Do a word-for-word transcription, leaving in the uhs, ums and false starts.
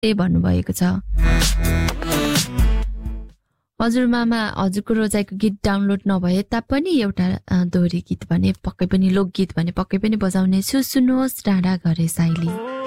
भन्नुभएको छ। हजुर मामा, हजुरको रोजाइको गीत डाउनलोड नभए तापनि एउटा दोहोरी गीत भने पक्कै पनि लोकगीत भने पक्कै पनि बजाउने छु। सुन्नुहोस् डाँडा घरे साइली।